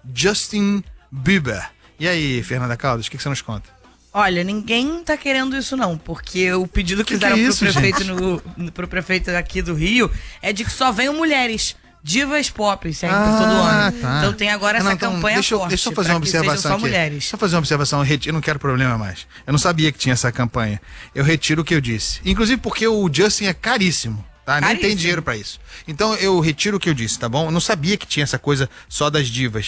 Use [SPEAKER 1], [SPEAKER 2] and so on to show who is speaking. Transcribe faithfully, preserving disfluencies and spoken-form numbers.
[SPEAKER 1] Justin Bieber. E aí, Fernanda Caldas, o que, que você nos conta?
[SPEAKER 2] Olha, ninguém tá querendo isso não, porque o pedido que,
[SPEAKER 1] que
[SPEAKER 2] fizeram
[SPEAKER 1] que é
[SPEAKER 2] pro,
[SPEAKER 1] isso,
[SPEAKER 2] prefeito
[SPEAKER 1] gente?
[SPEAKER 2] no, no, pro prefeito aqui do Rio é de que só venham mulheres. Divas pop, sempre,
[SPEAKER 1] Ah,
[SPEAKER 2] todo ano.
[SPEAKER 1] tá.
[SPEAKER 2] Então tem agora essa
[SPEAKER 1] Não, então,
[SPEAKER 2] campanha
[SPEAKER 1] deixa eu,
[SPEAKER 2] forte.
[SPEAKER 1] Deixa eu fazer
[SPEAKER 2] pra
[SPEAKER 1] uma
[SPEAKER 2] que sejam
[SPEAKER 1] observação
[SPEAKER 2] só
[SPEAKER 1] aqui.
[SPEAKER 2] mulheres.
[SPEAKER 1] Deixa eu fazer uma observação. Eu, reti- eu não quero problema mais. Eu não sabia que tinha essa campanha. Eu retiro o que eu disse. Inclusive porque o Justin é caríssimo. Tá? Nem tem
[SPEAKER 2] Caríssimo.
[SPEAKER 1] dinheiro pra isso. Então eu retiro o que eu disse, tá bom? Eu não sabia que tinha essa coisa só das divas.